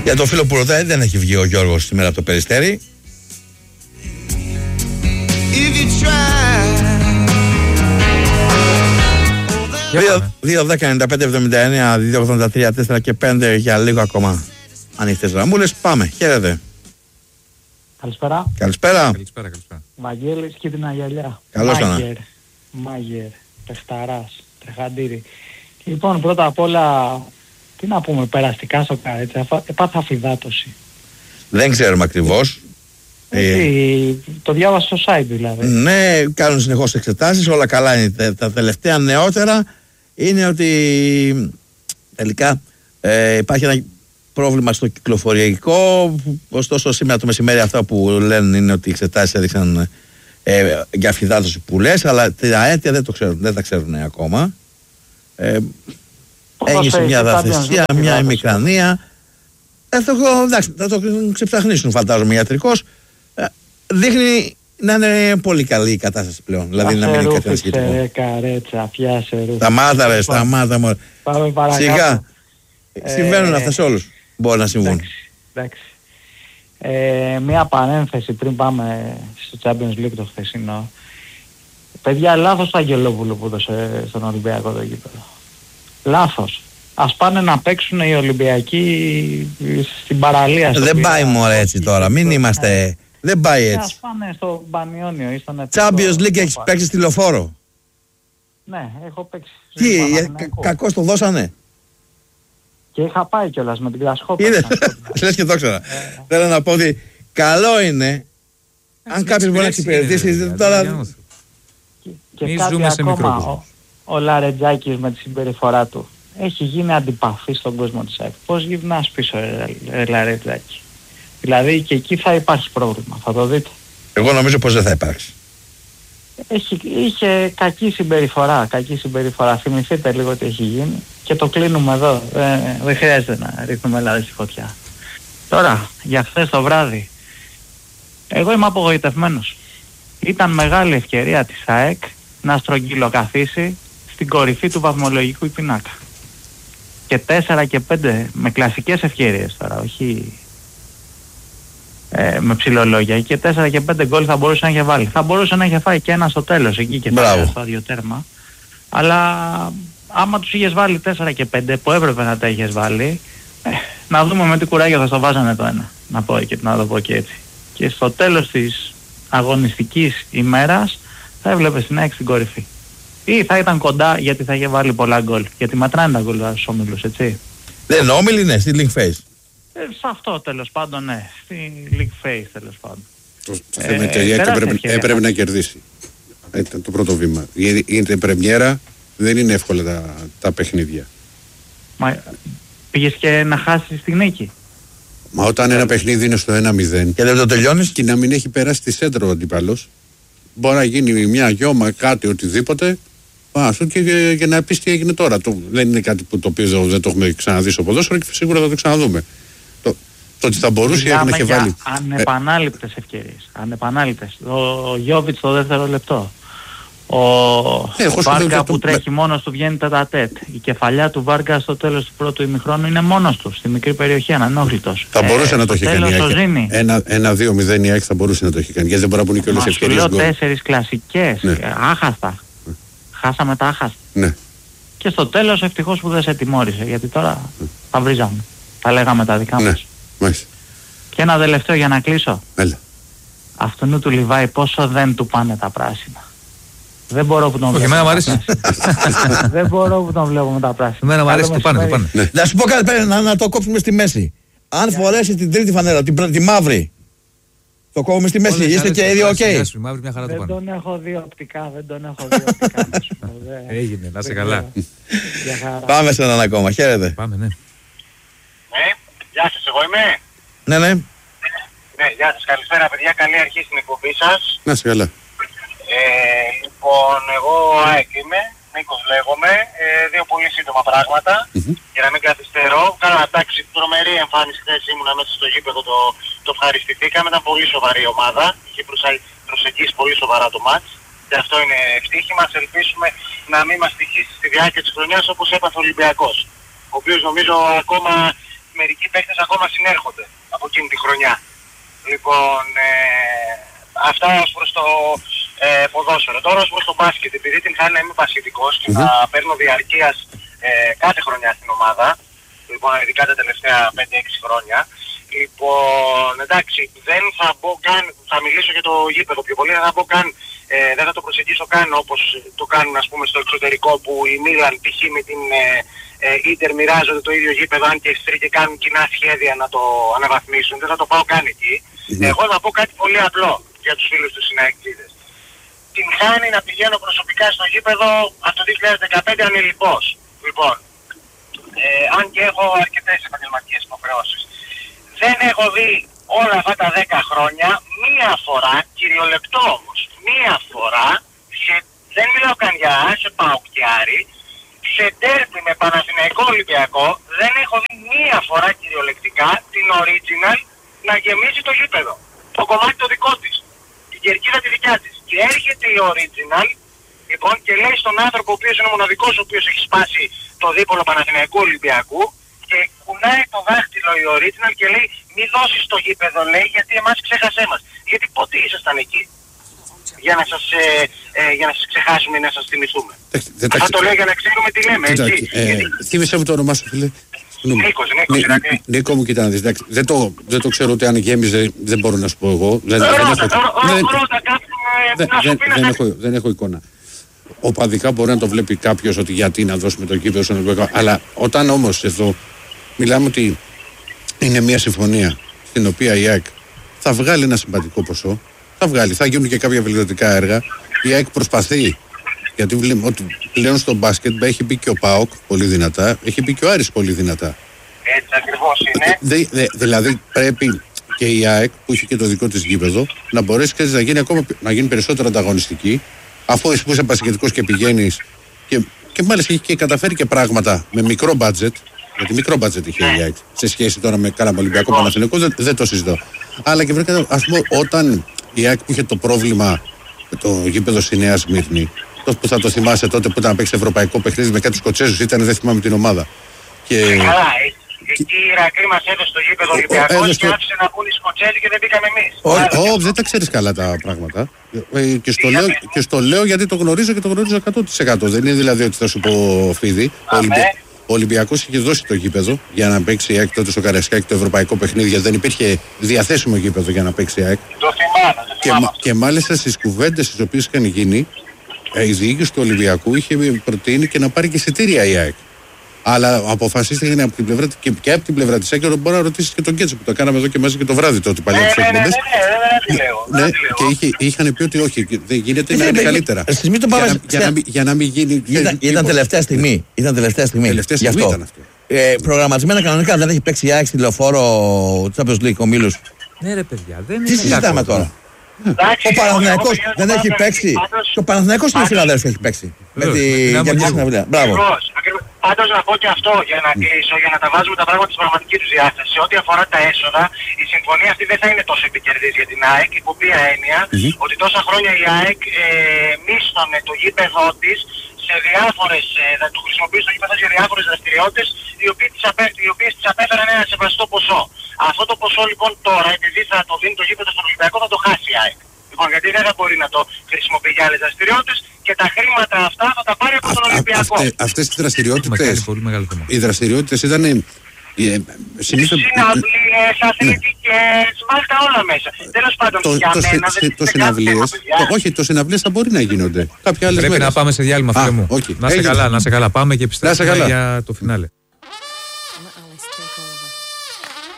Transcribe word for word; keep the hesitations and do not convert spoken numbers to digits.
Για το φίλο που ρωτάει, δεν έχει βγει ο Γιώργος σήμερα από το Περιστέρι. δύο δέκα ενενήντα πέντε εβδομήντα εννέα δύο ογδόντα τρία τέσσερα και πέντε για λίγο ακόμα ανοιχτές γραμμούλες. Πάμε, χαίρετε. Καλησπέρα. Καλησπέρα. Καλησπέρα, καλησπέρα. Βαγγέλης και την Αγιαλιά. Καλώς ήρθατε. Μάγερ, Μάγερ, Πεχταράς, Τρεχαντήρι. Λοιπόν, πρώτα απ' όλα, τι να πούμε, περαστικά στο Καρέτσα, έπαθα αφυδάτωση. Δεν ξέρουμε ακριβώς. Ε, το διάβασα στο site δηλαδή. Ναι, κάνουν συνεχώς εξετάσεις, όλα καλά είναι. Τα τελευταία νεότερα είναι ότι τελικά ε, υπάρχει ένα πρόβλημα στο κυκλοφοριακό. Ωστόσο σήμερα το μεσημέρι αυτά που λένε είναι ότι οι εξετάσεις έδειξαν ε, για αφυδάτωση που λες, αλλά τα αίτια δεν, το ξέρουν, δεν τα ξέρουν ακόμα. Ε, Έγινε μια δαθεσία, μια ημικρανία. Ε, θα, εντάξει, θα το ξεψαχνίσουν φαντάζομαι ιατρικώς. Ε, δείχνει να είναι πολύ καλή η κατάσταση πλέον. Δηλαδή να μην είναι κάτι ασχετικό. Καρέτσα, πιάσε ρούφι. Σταμάτα ρε, σταμάτα μωρέ. Πάμε παρακάτω. Σιγά. Ε, Συμβαίνουν αυτά σε όλους. Μπορεί να συμβούν. Εντάξει, εντάξει. Ε, μια παρένθεση πριν πάμε στο Champions League το χθεσινό. Παιδιά, λάθος το Αγγελόπουλο που έδωσε στον Ολυμπιακό το γήπεδο. Λάθος. Ας πάνε να παίξουν οι Ολυμπιακοί στην παραλία. Δεν πάει μωρέ έτσι τώρα. Μην είμαστε... Δεν πάει έτσι. Ας πάνε στο Μπανιόνιο ή στον Champions League έχεις παίξει στη Λεωφόρο. Ναι, έχω παίξει. Τι, κακώς το δώσανε. Και είχα πάει κιόλας με την Κρασκόπα. Λες και το ξέρα. Θέλω να πω ότι καλό είναι αν κάποιος μπορεί να εξυπηρετήσει τώρα... Και κάτι ακόμα, ο, ο Λαρετζάκης με τη συμπεριφορά του έχει γίνει αντιπαθή στον κόσμο της ΑΕΚ. Πώς γυρνάς πίσω ρε Λαρετζάκη? Δηλαδή και εκεί θα υπάρχει πρόβλημα, θα το δείτε. Εγώ νομίζω πως δεν θα υπάρξει. Έχει, είχε κακή συμπεριφορά, κακή συμπεριφορά. Θυμηθείτε λίγο τι έχει γίνει και το κλείνουμε εδώ. Ε, δεν χρειάζεται να ρίχνουμε λάδι στη φωτιά. Τώρα, για χθες το βράδυ, εγώ είμαι απογοητευμένος. Ήταν μεγάλη ευκαιρία της ΑΕΚ να στρογγυλοκαθίσει στην κορυφή του βαθμολογικού πινάκα. Και τέσσερα και πέντε με κλασικές ευκαιρίες τώρα, όχι ε, με ψηλολόγια. Και τέσσερα και πέντε γκολ θα μπορούσε να είχε βάλει. Θα μπορούσε να είχε φάει και ένα στο τέλος εκεί και πάλι στο άδειο τέρμα. Αλλά άμα τους είχες βάλει τέσσερα και πέντε που έπρεπε να τα είχες βάλει, ε, να δούμε με τι κουράγιο θα στο βάζανε το ένα. Να, πω, και, να το πω και έτσι. Και στο τέλος της αγωνιστικής ημέρας θα έβλεπες την ΑΕΚ στην κορυφή. Ή θα ήταν κοντά γιατί θα είχε βάλει πολλά γκολ. Γιατί μετράνε τα γκολ στους όμιλους, έτσι. Δεν όμιλοι, ναι, στη League Phase. Ε, σε αυτό τέλος πάντων, ναι. Στη League Phase τέλος πάντων. Το, το θέμα είναι ότι η ΑΕΚ έπρεπε, έπρεπε να κερδίσει. Ήταν το πρώτο βήμα. Γιατί είναι πρεμιέρα, δεν είναι εύκολα τα, τα παιχνίδια. Μα πήγες και να χάσεις τη νίκη. Μα όταν ένα παιχνίδι είναι στο ένα μηδέν και δεν το τελειώνεις και να μην έχει περάσει τη σέντρα ο αντίπαλος, μπορεί να γίνει μια γιώμα, κάτι, οτιδήποτε, α, και, και, και να πεις τι έγινε τώρα. Το, δεν είναι κάτι που το οποίο δεν το έχουμε ξαναδεί στο ποδόσφαιρο και σίγουρα θα το ξαναδούμε. Το, το ότι θα μπορούσε να έχει βάλει. Ανεπανάληπτες ε, ευκαιρίες. Ανεπανάληπτες. Ο, ο Γιώβιτς στο δεύτερο λεπτό. Ο, ε, ο Βάρκα που το... τρέχει μόνος του βγαίνει τετατέτ. Η κεφαλιά του Βάρκα στο τέλος του πρώτου ημιχρόνου είναι μόνος του, στη μικρή περιοχή, ανανόχλητος. Θα μπορούσε ε, να το έχει κάνει. Ένα δύο μηδέν η ΑΕΚ θα μπορούσε να το έχει κάνει. Γιατί δεν μπορεί να πούνε και όλες τις ευκαιρίες. Μα σου λέω τέσσερις κλασικές, ναι. Άχαστα. Ναι. Χάσαμε τα άχαστα. Ναι. Και στο τέλος ευτυχώς που δεν σε τιμώρησε, γιατί τώρα ναι. θα βρίζαμε. Θα λέγαμε τα δικά μας. Ναι. Και ένα τελευταίο για να κλείσω. Έλα. Αυτού του Λιβάη πόσο δεν του πάνε τα πράσινα. Δεν μπορώ που τον βλέπω. Εμένα μου αρέσει. Δεν μπορώ που τον βλέπω με τα πράσινα. Εμένα μου αρέσει, του πάνε, του πάνε. Ναι. Να σου πω κάτι πέρα, να, να το κόψουμε στη μέση. Αν yeah. φορέσει την τρίτη φανέλα, την, τη μαύρη, το κόβουμε στη μέση, είστε και ήδη οκ. Δεν τον έχω δει οπτικά, δεν τον έχω δει οπτικά. Έγινε, να είσαι καλά. Πάμε σε έναν ακόμα, χαίρετε. Πάμε, ναι. Ναι, γεια σας, εγώ είμαι. Ναι, ναι. Ναι, γεια σας, καλησπέρα παιδιά, καλή αρχή στην εκπομπή σας. Να είσαι καλά. Ε, λοιπόν, εγώ ΑΕΚ είμαι, Νίκος λέγομαι, ε, δύο πολύ σύντομα πράγματα, mm-hmm. για να μην καθυστερώ. Κάνα εντάξει, τρομερή εμφάνιση χθες ήμουνα μέσα στο γήπεδο, το, το ευχαριστηθήκαμε, ήταν πολύ σοβαρή ομάδα, είχε προσεγγίσει πολύ σοβαρά το μάτς και αυτό είναι ευτύχημα. Ας ελπίσουμε να μην μας τυχήσει στη διάρκεια της χρονιάς όπως έπαθε ο Ολυμπιακός, ο οποίος νομίζω ακόμα μερικοί παίκτες ακόμα συνέρχονται από εκείνη τη χρονιά. Λοιπόν, ε, αυτά ως προς το ε, ποδόσφαιρο. Τώρα ως προς το μπάσκετ, επειδή την χάνει να είμαι μπασκετικός και mm-hmm. να παίρνω διαρκείας ε, κάθε χρονιά στην ομάδα, λοιπόν, ειδικά τα τελευταία πέντε έξι χρόνια. Λοιπόν, εντάξει, δεν θα μπω καν, θα μιλήσω για το γήπεδο πιο πολύ, δεν θα μπω καν, ε, δεν θα το προσεγγίσω καν όπως το κάνουν, ας πούμε, στο εξωτερικό, που η Μίλαν π.χ. με την Ίντερ ε, ε, μοιράζονται το ίδιο γήπεδο, αν και οι τρεις και κάνουν κοινά σχέδια να το αναβαθμίσουν. Δεν θα το πάω καν εκεί. Mm-hmm. Εγώ θα πω κάτι πολύ απλό για τους φίλους του συναεκτήδες. Την χάνει να πηγαίνω προσωπικά στο γήπεδο από το δύο χιλιάδες δεκαπέντε ανελιπώς. Λοιπόν, ε, αν και έχω αρκετές επαγγελματικές υποχρεώσεις. Δεν έχω δει όλα αυτά τα δέκα χρόνια μία φορά, κυριολεπτό όμως, μία φορά, σε, δεν μιλάω καν για σε παοκτιάρι, σε τέρπι με Παναθηναϊκό Ολυμπιακό, δεν έχω δει μία φορά κυριολεκτικά την original να γεμίσει το γήπεδο. Το κομμάτι το δικό της, την κερκίδα τη δικιά της. Και έρχεται η original, λοιπόν, και λέει στον άνθρωπο ο οποίος είναι ο μοναδικός ο οποίος έχει σπάσει το δίπολο Παναθηναϊκού Ολυμπιακού, και κουνάει το δάχτυλο η original και λέει μη δώσεις το γήπεδο, λέει, γιατί εμάς ξέχασέ μας. Γιατί πότε ήσασταν εκεί για να σας, ε, ε, για να σας ξεχάσουμε ή να σας θυμηθούμε. Αυτό το λέω για να ξέρουμε τι λέμε, έτσι. Θύμισε μου το όνομά σου, φίλε. Νίκος, Νίκος, Ηρακλή. Νίκο μου, κοιτά να δεις, δεν το, δεν το ξέρω ούτε αν γέμιζε, δεν μπορώ να σου πω εγώ. Δεν έχω εικόνα. Οπαδικά μπορεί να το βλέπει κάποιος ότι γιατί να δώσουμε το γήπεδο στον Ολυμπιακό. Αλλά όταν όμως εδώ μιλάμε ότι είναι μια συμφωνία στην οποία η ΑΕΚ θα βγάλει ένα συμπατικό ποσό, θα βγάλει, θα γίνουν και κάποια βελτιωτικά έργα. Η ΑΕΚ προσπαθεί, γιατί βλέπουμε ότι πλέον στο μπάσκετ έχει μπει και ο ΠΑΟΚ πολύ δυνατά, έχει μπει και ο Άρης πολύ δυνατά. Έτσι ακριβώς είναι. Δε, δε, δηλαδή πρέπει και η ΑΕΚ που έχει και το δικό της γήπεδο να μπορέσει να γίνει, ακόμα, να γίνει περισσότερο ανταγωνιστική. Αφού εσύ που είσαι μπασκετικός και πηγαίνεις και, και μάλιστα έχει και καταφέρει και πράγματα με μικρό μπάτζετ, γιατί μικρό μπάτζετ είχε η ΑΕΚ σε σχέση τώρα με κάναμε Ολυμπιακό Παναθηναϊκό, δεν, δεν το συζητώ. Αλλά και βρήκα, ας πούμε, όταν η ΑΕΚ που είχε το πρόβλημα με το γήπεδο στη Νέα Σμύρνη, το που θα το θυμάσαι τότε που ήταν να παίξει ευρωπαϊκό παιχνίδι με κάτι Σκοτσέζους, ήταν, δεν θυμάμαι την ομάδα. Και... Καλά, εκεί η Ηρακλή μας έδωσε το γήπεδο Ολυμπιακός και άφησε να μπουν οι Σκοτσέζοι και δεν μπήκαμε εμείς. Όχι, δεν τα ξέρεις καλά τα πράγματα. Και στο, λέω, και στο λέω γιατί το γνωρίζω και το γνωρίζω εκατό τοις εκατό. Δεν είναι δηλαδή ότι θα σου πω φίδι. Ο Ολυμπιακός είχε δώσει το γήπεδο για να παίξει η ΑΕΚ τότε στο Καραϊσκάκι το ευρωπαϊκό παιχνίδι, γιατί δεν υπήρχε διαθέσιμο γήπεδο για να παίξει η ΑΕΚ. Το θυμάμαι, το θυμάμαι. Και, και μάλιστα στις κουβέντες τις οποίες είχαν γίνει, η διοίκηση του Ολυμπιακού είχε προτείνει και να πάρει και εισιτήρια η ΑΕΚ. Αλλά αποφασίστηκε από την πλευρά, και, και από την πλευρά της ΑΕΚ, μπορεί να ρωτήσει και τον Κέτσο που το κάναμε εδώ και μαζί και το βράδυ τότε παλιά ναι, τις ναι, εκπομπές. Ναι, ναι, ναι, ναι, και είχε, είχαν πει ότι όχι, δεν γίνεται να είναι καλύτερα. Για, για, να, για να μην γίνει. Ήταν, ήταν τελευταία στιγμή. Ήταν τελευταία στιγμή. Τελευταία στιγμή αυτό. Ήταν αυτό. Ε, προγραμματισμένα κανονικά δεν έχει παίξει η ΑΕΚ στη Λεωφόρο Champions League ο Μίλους. Ναι, ρε παιδιά, δεν τι είναι. Τι συζητάμε τώρα. Εντάξει, ο Παναθηναϊκός δεν έχει παίξει. πάντως, Το Παναθηναϊκός στην Φιλαδέλφια έχει παίξει. Με τη για συναυλία. Μπράβο. Πάντως να πω και αυτό για να κλείσω, για να τα βάζουμε τα πράγματα στην πραγματική του διάσταση. Σε ό,τι αφορά τα έσοδα, η συμφωνία αυτή δεν θα είναι τόσο επικερδής για την ΑΕΚ, υπό ποια έννοια mm-hmm. ότι τόσα χρόνια η ΑΕΚ ε, μίσθωνε το γήπεδό της σε διάφορες, ε, θα του χρησιμοποιήσει το γήπεδο για διάφορες δραστηριότητες οι οποίες της, απέ, οι οποίες της απέφεραν ένα σεβαστό ποσό. Αυτό το ποσό λοιπόν τώρα, επειδή θα το δίνει το γήπεδο στον Ολυμπιακό, θα το χάσει η ΑΕΚ. Λοιπόν, γιατί δεν θα μπορεί να το χρησιμοποιεί για άλλες δραστηριότητες και τα χρήματα αυτά θα τα πάρει από τον Ολυμπιακό. Αυτές τις δραστηριότητες, οι δραστηριότητες ήταν συνήθως... Συναυλίες, αθλητικές, βάλτε τα όλα μέσα. Τέλος πάντων, για μένα δεν είναι όχι, το συναυλίες θα μπορεί να γίνονται. Πρέπει να πάμε σε διάλειμμα, φίλε μου. Να σε καλά, να σε καλά. Πάμε και επιστρέφουμε για το φινάλε.